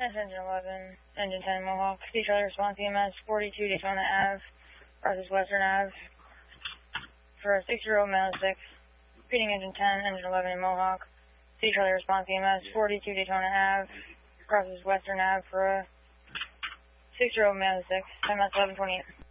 Engine 11, Engine 10 Mohawk, Sea Charlie response EMS 42 Daytona Ave, versus Western Ave, for 6-year-old male 6, repeating Engine 10, Engine 11 in Mohawk, Sea Charlie response EMS 42 Daytona Ave, crosses Western Ave for a 6-year-old male 6, MS 1128.